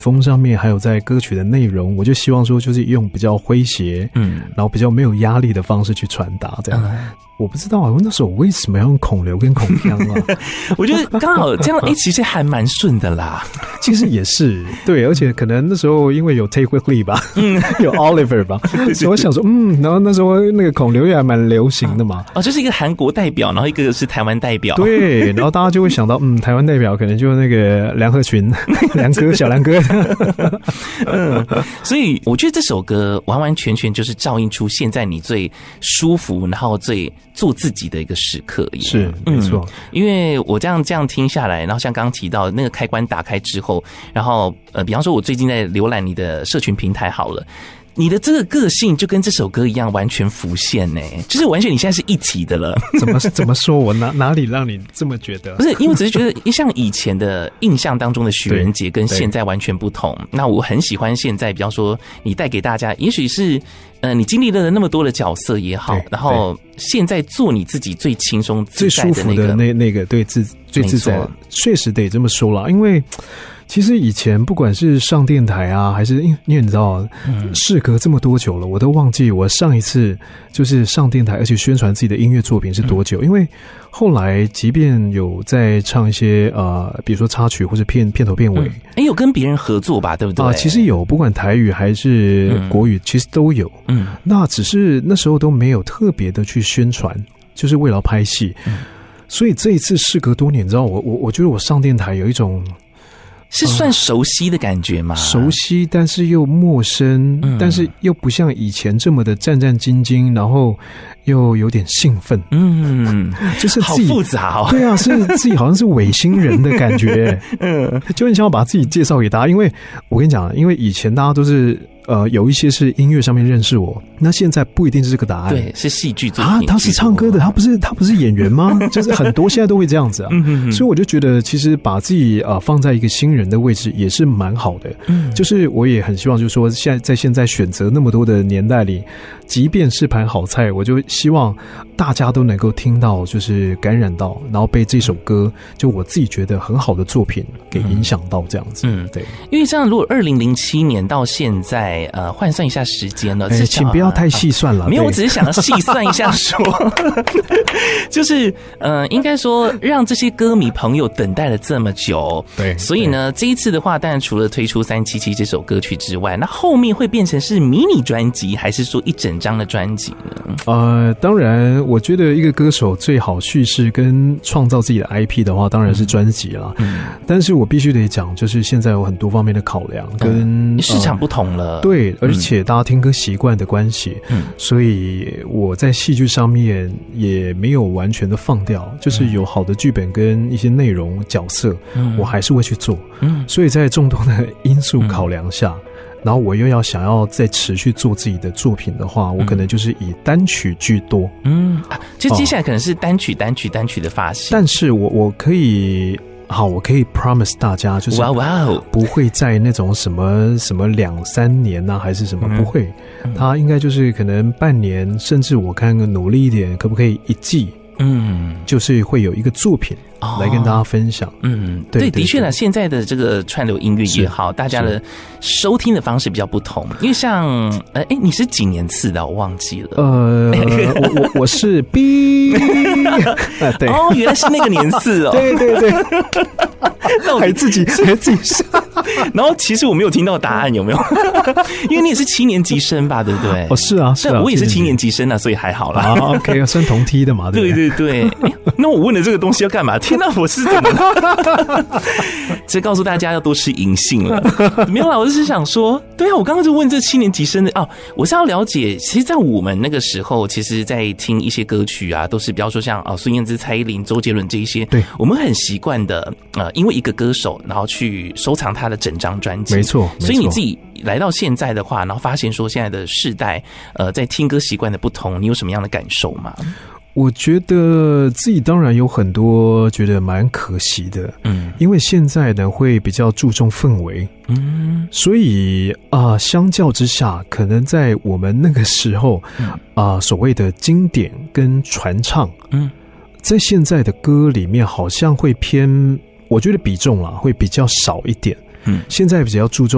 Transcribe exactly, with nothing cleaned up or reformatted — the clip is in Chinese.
风上面，还有在歌曲的内容，我就希望说就是用比较诙谐，嗯，然后比较没有压力的方式去传达这样。嗯，我不知道啊，我那时候为什么要用孔刘跟孔锵啊？我觉得刚好这样，哎、欸，其实还蛮顺的啦。 其实也是对，而且可能那时候因为有 Take Quickly 吧，嗯，有 Oliver 吧，所以我想说，嗯，然后那时候那个孔刘也还蛮流行的嘛。 哦，就是一个韩国代表，然后一个是台湾代表。 对，然后大家就会想到，嗯，台湾代表可能就那个梁鹤群，梁哥、小梁哥。 嗯，所以我觉得这首歌完完全全就是照映出现在你最舒服，然后最做自己的一个时刻。 是，没错、嗯。 因为我这样这样听下来，然后像刚刚提到那个开关打开之后，然后呃，比方说我最近在浏览你的社群平台好了。你的这个个性就跟这首歌一样完全浮现呢、欸，就是完全你现在是一体的了。 怎么怎么说？我哪哪里让你这么觉得？ 不是，因为我只是觉得像以前的印象当中的许仁杰跟现在完全不同。那我很喜欢现在，比方说你带给大家，也许是呃你经历了那么多的角色也好，然后现在做你自己最轻松自在的那个、 最舒服的那那个对自最自在，确实得这么说啦，因为。其实以前不管是上电台啊，还是因为你知道，事隔这么多久了，我都忘记我上一次就是上电台，而且宣传自己的音乐作品是多久。因为后来即便有在唱一些呃，比如说插曲或者片片头片尾， 哎、嗯，有跟别人合作吧，对不对？ 啊，其实有，不管台语还是国语，嗯、其实都有。嗯，那只是那时候都没有特别的去宣传，就是为了拍戏。嗯、所以这一次事隔多年，你知道，我我我觉得我上电台有一种。 是算熟悉的感觉吗？ 熟悉，但是又陌生，嗯、但是又不像以前这么的战战兢兢，然后又有点兴奋。嗯，就是自己好复杂哦。 对啊，是自己好像是伪新人的感觉。嗯，就很想要把自己介绍给大家，因为我跟你讲，因为以前大家都是。呃，有一些是音乐上面认识我，那现在不一定是这个答案。 对，是戏剧作品啊，他是唱歌的，他不是他不是演员吗？就是很多现在都会这样子啊。嗯哼哼，所以我就觉得，其实把自己呃放在一个新人的位置也是蛮好的。嗯，就是我也很希望，就是说，现在在现在选择那么多的年代里，即便是盘好菜，我就希望大家都能够听到，就是感染到，然后被这首歌，就我自己觉得很好的作品给影响到这样子。嗯，对。 因为这样，如果二零零七年到现在。呃，换算一下时间了， 欸、请不要太细算了。 啊、没有，我只是想要细算一下说，就是呃，应该说让这些歌迷朋友等待了这么久， 对， 所以呢，这一次的话，当然除了推出三七七这首歌曲之外，那后面会变成是迷你专辑，还是说一整张的专辑呢？ 呃，当然，我觉得一个歌手最好叙事跟创造自己的 I P 的话，当然是专辑啦。嗯，但是我必须得讲，就是现在有很多方面的考量，跟、 嗯、市场不同了。 呃对，而且大家听歌习惯的关系，嗯，所以我在戏剧上面也没有完全的放掉，就是有好的剧本跟一些内容角色，嗯，我还是会去做，嗯，所以在众多的因素考量下，嗯，然后我又要想要再持续做自己的作品的话，我可能就是以单曲居多，嗯， 啊，就接下来可能是单曲、单曲、单曲的发行， 但是我我可以。好，我可以 promise 大家，就是不会在那种什么什么两三年啊，还是什么，不会，他应该就是可能半年，甚至我看努力一点，可不可以一季？嗯，就是会有一个作品来跟大家分享。哦、嗯， 对，的确呢，现在的这个串流音乐也好，大家的收听的方式比较不同。因为像，呃，哎，你是几年次的？我忘记了。呃， 我我我是 B， 啊，对，哦，原来是那个年次哦。 对对对，还自己还自己上。 然后其实我没有听到答案，有没有？因为你也是七年级生吧，对不对？ 哦，是啊，是啊， 我也是七年级生啊，所以还好啦。 啊 ，OK， 算同梯的嘛，对不对？对对对。那我问了这个东西要干嘛？天哪，我是怎么了？这告诉大家要多吃银杏了。没有啦，我就是想说，对啊，我刚刚就问这七年级生的哦，我是要了解，其实，在我们那个时候，其实，在听一些歌曲啊，都是比方说像哦孙燕姿、蔡依林、周杰伦这一些，对，我们很习惯的，呃，因为一个歌手，然后去收藏他的整张专辑， 没错。 所以你自己来到现在的话，然后发现说现在的世代，呃，在听歌习惯的不同，你有什么样的感受吗？ 我觉得自己当然有很多觉得蛮可惜的，嗯，因为现在呢会比较注重氛围，嗯，所以啊、呃，相较之下，可能在我们那个时候，啊、呃，所谓的经典跟传唱，嗯，在现在的歌里面好像会偏，我觉得比重啦会比较少一点，嗯，现在比较注重。